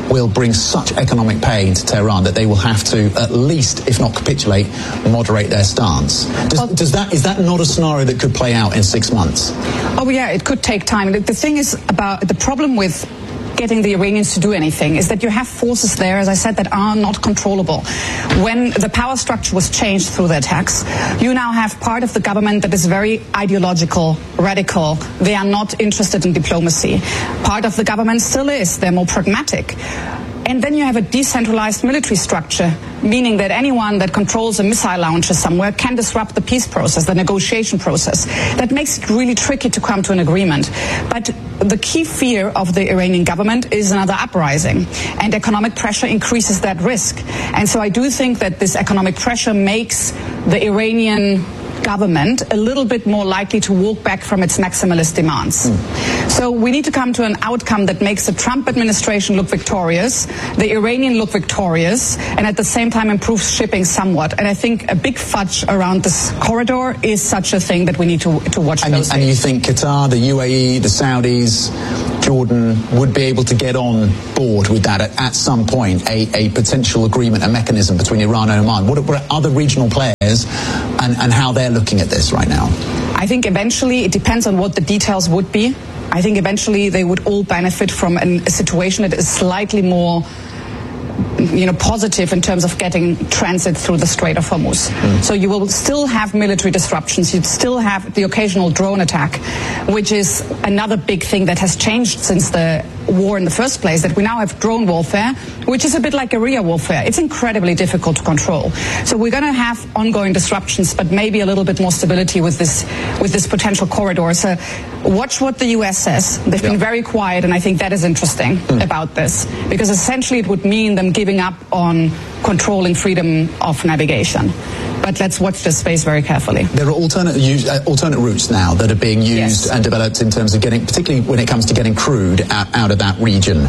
will bring such economic pain to Tehran that they will have to, at least, if not capitulate, moderate their stance. Does, well, does that, is that not a scenario that could play out in six months? Oh, yeah, it could take time. The thing is about the problem with getting the Iranians to do anything is that you have forces there, as I said, that are not controllable. When the power structure was changed through the attacks, you now have part of the government that is very ideological, radical. They are not interested in diplomacy. Part of the government still is. They're more pragmatic. And then you have a decentralized military structure, meaning that anyone that controls a missile launcher somewhere can disrupt the peace process, the negotiation process. That makes it really tricky to come to an agreement. But the key fear of the Iranian government is another uprising, and economic pressure increases that risk. And so I do think that this economic pressure makes the Iranian government a little bit more likely to walk back from its maximalist demands. Mm. So we need to come to an outcome that makes the Trump administration look victorious, the Iranian look victorious, and at the same time improves shipping somewhat. And I think a big fudge around this corridor is such a thing that we need to, to watch and closely. And you think Qatar, the U A E, the Saudis, Jordan would be able to get on board with that at, at some point, a, a potential agreement, a mechanism between Iran and Oman? What are other regional players and, and how they're looking at this right now? I think eventually it depends on what the details would be. I think eventually they would all benefit from an, a situation that is slightly more, you know, positive in terms of getting transit through the Strait of Hormuz. Mm. So you will still have military disruptions. You'd still have the occasional drone attack, which is another big thing that has changed since the war in the first place, that we now have drone warfare, which is a bit like guerrilla warfare. It's incredibly difficult to control. So we're going to have ongoing disruptions, but maybe a little bit more stability with this with this potential corridor. So watch what the U S says. They've yeah. been very quiet, and I think that is interesting mm. about this, because essentially it would mean them giving up on controlling freedom of navigation. But let's watch this space very carefully. There are alternate use, uh, alternate routes now that are being used yes. and developed in terms of getting, particularly when it comes to getting crude out, out of that region.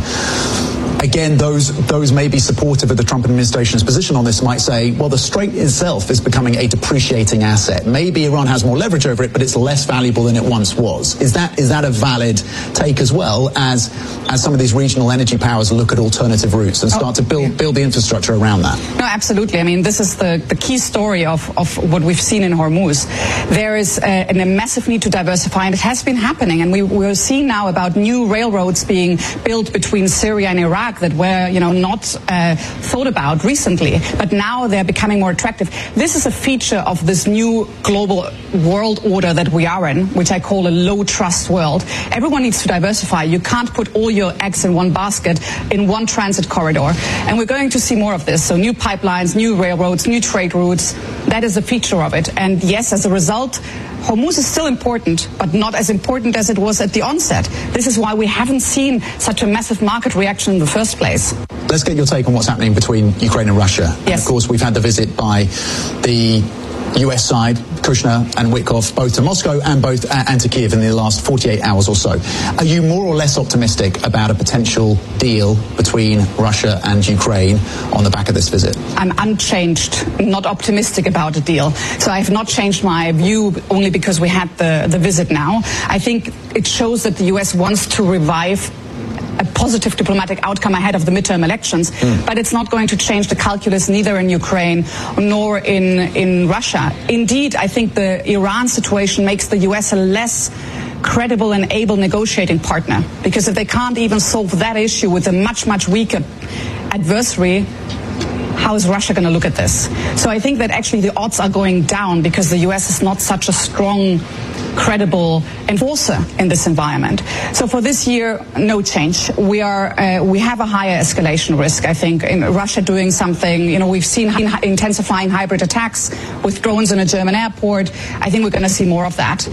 Again, those those may be supportive of the Trump administration's position on this, might say, well, the strait itself is becoming a depreciating asset. Maybe Iran has more leverage over it, but it's less valuable than it once was. Is that is that a valid take as well, as as some of these regional energy powers look at alternative routes and start oh, to build yeah. build the infrastructure around that? No, absolutely. I mean, this is the, the key story of, of what we've seen in Hormuz. There is a, a massive need to diversify, and it has been happening. And we, we're seeing now about new railroads being built between Syria and Iraq that were, you know, not uh, thought about recently, but now they're becoming more attractive. This is a feature of this new global world order that we are in, which I call a low trust world. Everyone needs to diversify. You can't put all your eggs in one basket in one transit corridor. And we're going to see more of this. So new pipelines, new railroads, new trade routes. That is a feature of it. And yes, as a result, Hormuz is still important, but not as important as it was at the onset. This is why we haven't seen such a massive market reaction in the first place. Let's get your take on what's happening between Ukraine and Russia. Yes. And of course, we've had the visit by the U S side, Kushner and Witkoff, both to Moscow and both uh, and to Kiev in the last forty-eight hours or so. Are you more or less optimistic about a potential deal between Russia and Ukraine on the back of this visit? I'm unchanged, not optimistic about a deal. So I have not changed my view only because we had the, the visit now. I think it shows that the U S wants to revive a positive diplomatic outcome ahead of the midterm elections, mm. but it's not going to change the calculus neither in Ukraine nor in, in Russia. Indeed, I think the Iran situation makes the U S a less credible and able negotiating partner, because if they can't even solve that issue with a much, much weaker adversary, how is Russia going to look at this? So I think that actually the odds are going down because the U S is not such a strong, credible enforcer in this environment. So for this year, no change. We are uh, we have a higher escalation risk, I think, in Russia doing something. You know, we've seen intensifying hybrid attacks with drones in a German airport. I think we're going to see more of that.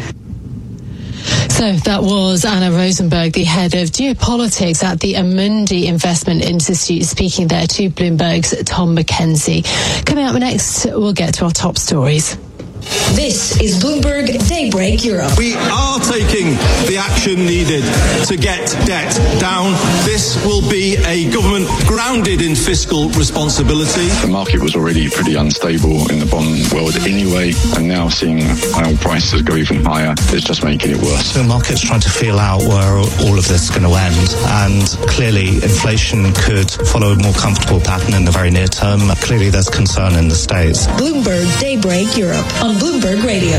So that was Anna Rosenberg, the head of geopolitics at the Amundi Investment Institute, speaking there to Bloomberg's Tom McKenzie. Coming up next, we'll get to our top stories. This is Bloomberg Daybreak Europe. We are taking the action needed to get debt down. This will be a government grounded in fiscal responsibility. The market was already pretty unstable in the bond world anyway, and now seeing oil prices go even higher is just making it worse. The market's trying to feel out where all of this is going to end, and clearly inflation could follow a more comfortable pattern in the very near term. Clearly there's concern in the States. Bloomberg Daybreak Europe on Bloomberg Radio.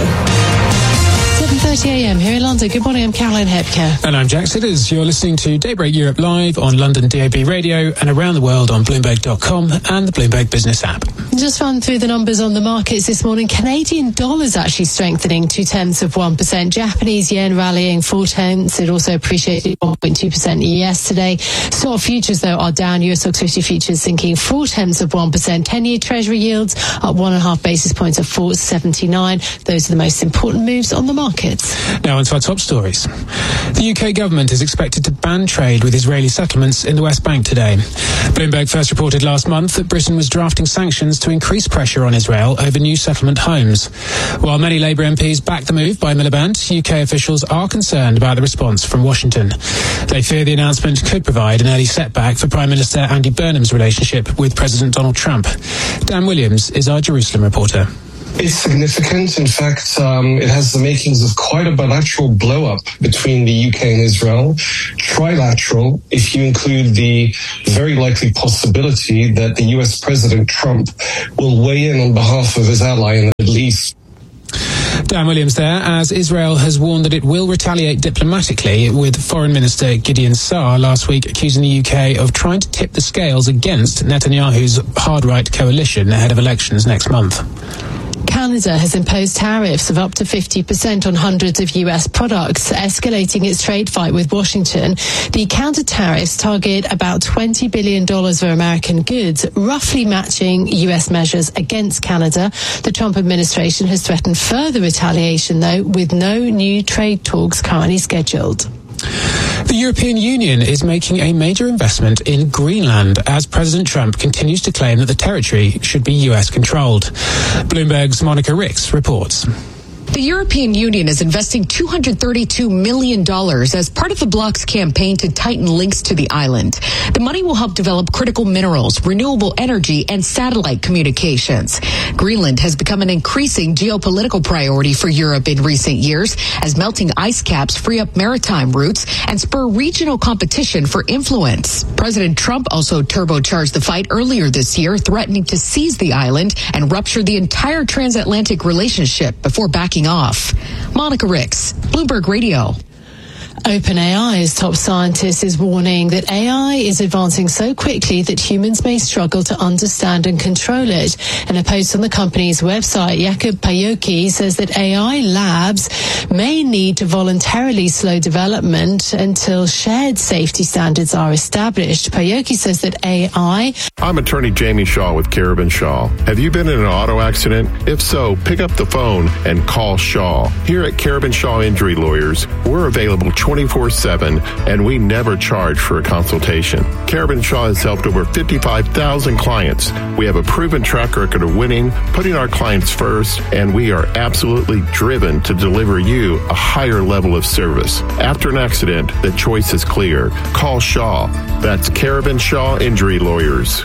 seven thirty a m here in London. Good morning, I'm Caroline Hepker. And I'm Jack Sidders. You're listening to Daybreak Europe live on London D A B Radio and around the world on Bloomberg dot com and the Bloomberg Business app. Just run through the numbers on the markets this morning. Canadian dollars actually strengthening two tenths of one percent. Japanese yen rallying four tenths. It also appreciated one point two percent yesterday. Stock futures, though, are down. U S Stoxx fifty futures sinking four tenths of one percent. ten-year Treasury yields up one and a half basis points of four seventy-nine. Those are the most important moves on the markets. Now on to our top stories. The U K government is expected to ban trade with Israeli settlements in the West Bank today. Bloomberg first reported last month that Britain was drafting sanctions to increase pressure on Israel over new settlement homes. While many Labour M Ps back the move by Miliband, U K officials are concerned about the response from Washington. They fear the announcement could provide an early setback for Prime Minister Andy Burnham's relationship with President Donald Trump. Dan Williams is our Jerusalem reporter. It's significant. In fact, um, it has the makings of quite a bilateral blow-up between the U K and Israel. Trilateral, if you include the very likely possibility that the U S President Trump will weigh in on behalf of his ally in the Middle East. Dan Williams there, as Israel has warned that it will retaliate diplomatically, with Foreign Minister Gideon Saar last week accusing the U K of trying to tip the scales against Netanyahu's hard-right coalition ahead of elections next month. Canada has imposed tariffs of up to fifty percent on hundreds of U S products, escalating its trade fight with Washington. The counter tariffs target about twenty billion dollars for American goods, roughly matching U S measures against Canada. The Trump administration has threatened further retaliation, though, with no new trade talks currently scheduled. The European Union is making a major investment in Greenland as President Trump continues to claim that the territory should be U S controlled. Bloomberg's Monica Ricks reports. The European Union is investing two hundred thirty-two million dollars as part of the bloc's campaign to tighten links to the island. The money will help develop critical minerals, renewable energy, and satellite communications. Greenland has become an increasing geopolitical priority for Europe in recent years as melting ice caps free up maritime routes and spur regional competition for influence. President Trump also turbocharged the fight earlier this year, threatening to seize the island and rupture the entire transatlantic relationship before backing off. Monica Ricks, Bloomberg Radio. OpenAI's top scientist is warning that A I is advancing so quickly that humans may struggle to understand and control it. In a post on the company's website, Jakub Pajocki says that A I labs may need to voluntarily slow development until shared safety standards are established. Pajocki says that A I... I'm attorney Jamie Shaw with Carabin Shaw. Have you been in an auto accident? If so, pick up the phone and call Shaw. Here at Carabin Shaw Injury Lawyers, we're available twenty-four seven, and we never charge for a consultation. Carabin Shaw has helped over fifty-five thousand clients. We have a proven track record of winning, putting our clients first, and we are absolutely driven to deliver you a higher level of service. After an accident, the choice is clear. Call Shaw. That's Carabin Shaw Injury Lawyers.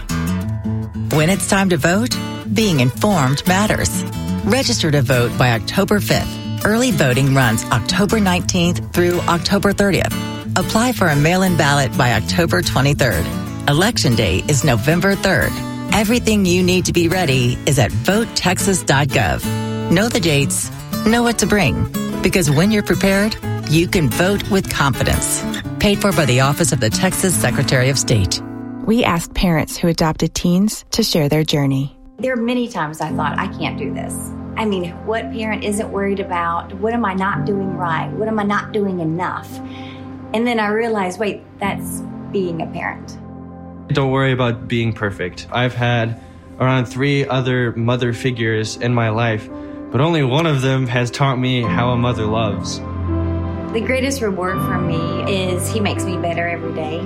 When it's time to vote, being informed matters. Register to vote by October fifth. Early voting runs October nineteenth through October thirtieth. Apply for a mail-in ballot by October twenty-third. Election day is November third. Everything you need to be ready is at vote texas dot gov. Know the dates, know what to bring, because when you're prepared, you can vote with confidence. Paid for by the Office of the Texas Secretary of State. We asked parents who adopted teens to share their journey. There are many times I thought, I can't do this. I mean, what parent isn't worried about? What am I not doing right? What am I not doing enough? And then I realized, wait, that's being a parent. Don't worry about being perfect. I've had around three other mother figures in my life, but only one of them has taught me how a mother loves. The greatest reward for me is he makes me better every day.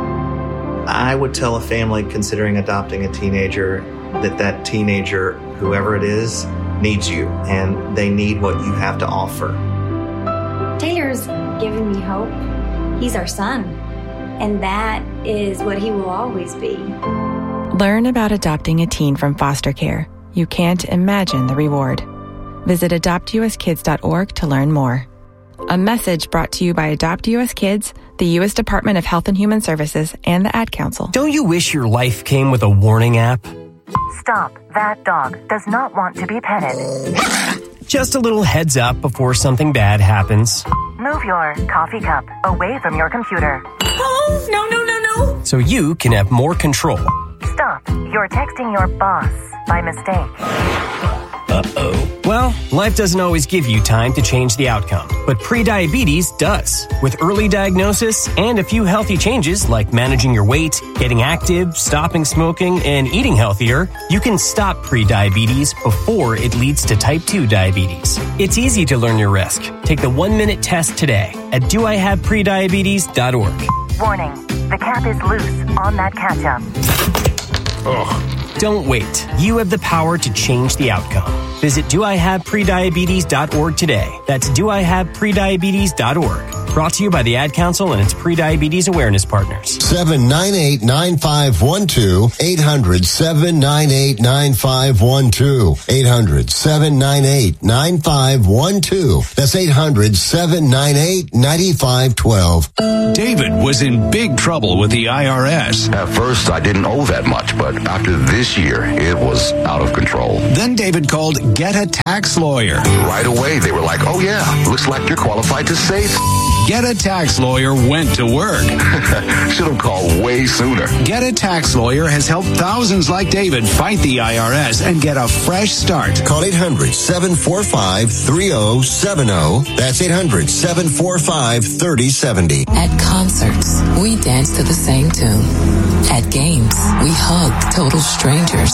I would tell a family considering adopting a teenager that that teenager, whoever it is, needs you, and they need what you have to offer. Taylor's given me hope. He's our son, and that is what he will always be. Learn about adopting a teen from foster care. You can't imagine the reward. Visit adopt u s kids dot org to learn more. A message brought to you by Adopt U S Kids, the U S Department of Health and Human Services, and the Ad Council. Don't you wish your life came with a warning app? Stop. That dog does not want to be petted. Just a little heads up before something bad happens. Move your coffee cup away from your computer. Oh, no, no, no, no. So you can have more control. Stop. You're texting your boss by mistake. Uh-oh. Well, life doesn't always give you time to change the outcome, but prediabetes does. With early diagnosis and a few healthy changes like managing your weight, getting active, stopping smoking, and eating healthier, you can stop prediabetes before it leads to type two diabetes. It's easy to learn your risk. Take the one-minute test today at do I have prediabetes dot org. Warning, the cap is loose on that ketchup. Ugh. Don't wait. You have the power to change the outcome. Visit do I have prediabetes dot org today. That's do I have prediabetes dot org. Brought to you by the Ad Council and its Prediabetes Awareness Partners. seven nine eight, nine five one two. eight hundred, seven nine eight, nine five one two. eight hundred, seven nine eight, nine five one two. That's eight hundred, seven nine eight, nine five one two. David was in big trouble with the I R S. At first, I didn't owe that much, but after this year, it was out of control. Then David called Get a Tax Lawyer. Right away, they were like, oh yeah, looks like you're qualified to save. Get a Tax Lawyer went to work. Should have called way sooner. Get a Tax Lawyer has helped thousands like David fight the I R S and get a fresh start. Call eight hundred, seven four five, three zero seven zero. That's eight hundred, seven four five, three zero seven zero. At concerts, we dance to the same tune. At games, we hug total strangers.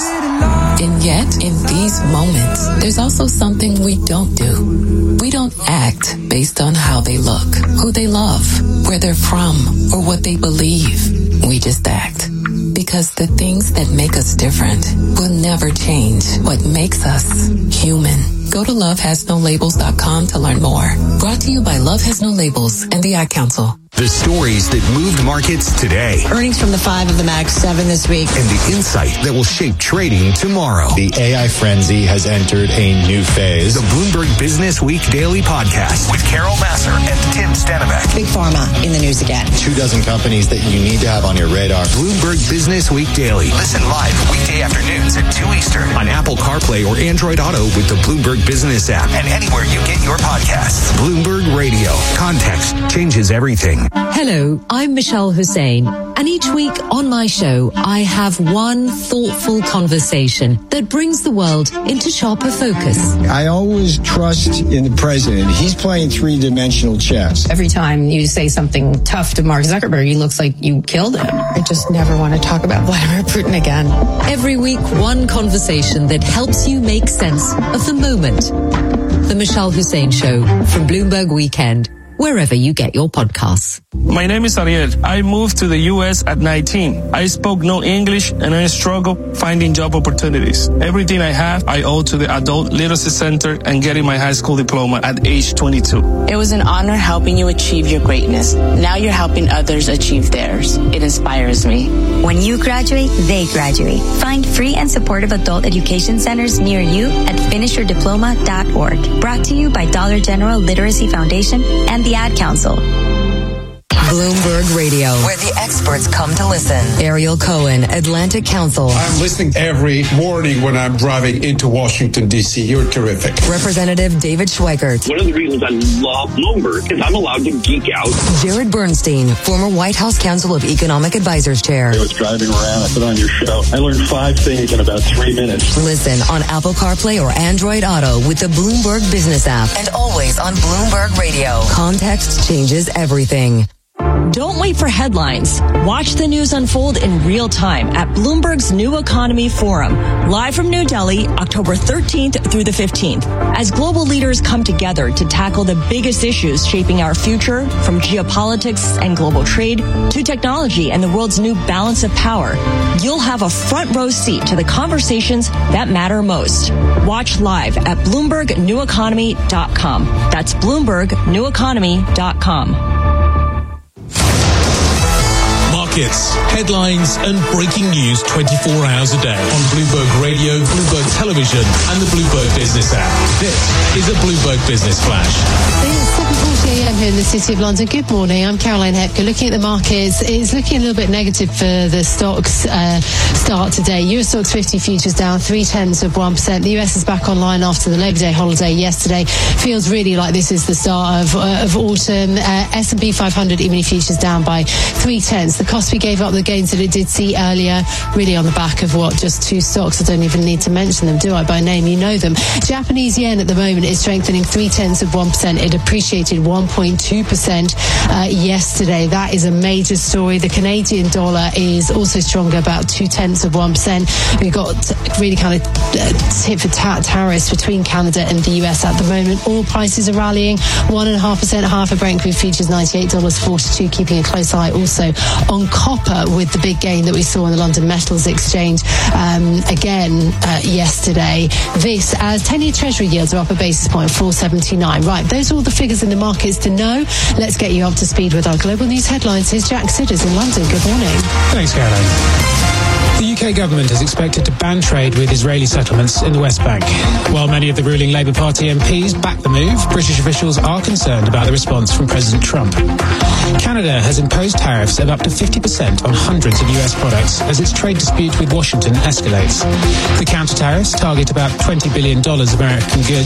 And yet, in these moments, there's also something we don't do. We don't act based on how they look, who they love, where they're from, or what they believe. We just act. Because the things that make us different will never change what makes us human. Go to love has no labels dot com to learn more. Brought to you by Love Has No Labels and the Ad Council. The stories that moved markets today. Earnings from the five of the Max seven this week. And the insight that will shape trading tomorrow. The A I frenzy has entered a new phase. The Bloomberg Business Week Daily Podcast with Carol Massar and Tim Stenbeck. Big Pharma in the news again. Two dozen companies that you need to have on your radar. Bloomberg Business Week Daily. Listen live weekday afternoons at two Eastern on Apple CarPlay or Android Auto with the Bloomberg Business app and anywhere you get your podcasts. Bloomberg Radio. Context changes everything. Hello, I'm Michelle Hussein, and each week on my show, I have one thoughtful conversation that brings the world into sharper focus. I always trust in the president. He's playing three-dimensional chess. Every time you say something tough to Mark Zuckerberg, he looks like you killed him. I just never want to talk about Vladimir Putin again. Every week, one conversation that helps you make sense of the moment. The Michelle Hussein Show from Bloomberg Weekend, wherever you get your podcasts. My name is Ariel. I moved to the U S at nineteen. I spoke no English and I struggled finding job opportunities. Everything I have, I owe to the Adult Literacy Center and getting my high school diploma at age twenty-two. It was an honor helping you achieve your greatness. Now you're helping others achieve theirs. It inspires me. When you graduate, they graduate. Find free and supportive adult education centers near you at finish your diploma dot org. Brought to you by Dollar General Literacy Foundation and the Ad Council. Bloomberg Radio, where the experts come to listen. Ariel Cohen, Atlantic Council. I'm listening every morning when I'm driving into Washington, D C. You're terrific. Representative David Schweikert. One of the reasons I love Bloomberg is I'm allowed to geek out. Jared Bernstein, former White House Council of Economic Advisors Chair. I was driving around, I put on your show. I learned five things in about three minutes. Listen on Apple CarPlay or Android Auto with the Bloomberg Business app. And always on Bloomberg Radio. Context changes everything. Don't wait for headlines. Watch the news unfold in real time at Bloomberg's New Economy Forum, live from New Delhi, October thirteenth through the fifteenth, as global leaders come together to tackle the biggest issues shaping our future, from geopolitics and global trade to technology and the world's new balance of power. You'll have a front row seat to the conversations that matter most. Watch live at Bloomberg New Economy dot com. That's Bloomberg New Economy dot com. Markets, headlines, and breaking news twenty-four hours a day on Bloomberg Radio, Bloomberg Television, and the Bloomberg Business app. This is a Bloomberg Business Flash. It's seven forty a.m. here in the City of London. Good morning. I'm Caroline Hepker. Looking at the markets, it's looking a little bit negative for the stocks uh, start today. Euro Stoxx fifty futures down three tenths of one percent. The U S is back online after the Labor Day holiday yesterday. Feels really like this is the start of, uh, of autumn. Uh, S and P five hundred E-mini futures down by three tenths. The cost we gave up the gains that it did see earlier, really on the back of what, just two stocks. I don't even need to mention them, do I? By name, you know them. Japanese yen at the moment is strengthening three tenths of one percent. It appreciated one point two percent uh, yesterday. That is a major story. The Canadian dollar is also stronger, about two tenths of one percent. We've got really kind of uh, tit for tat tariffs between Canada and the U S at the moment. Oil prices are rallying one and a half percent higher for Brent crude futures, ninety-eight dollars forty-two. Keeping a close eye also on copper with the big gain that we saw in the London Metals Exchange um, again uh, yesterday. This as ten-year Treasury yields are up a basis point, four seventy-nine. Right, those are all the figures in the markets to know. Let's get you up to speed with our global news headlines. Here's Jack Sidders in London. Good morning. Thanks, Caroline. The U K government is expected to ban trade with Israeli settlements in the West Bank. While many of the ruling Labour Party M Ps back the move, British officials are concerned about the response from President Trump. Canada has imposed tariffs of up to fifty percent on hundreds of U S products as its trade dispute with Washington escalates. The counter-tariffs target about twenty billion dollars American good,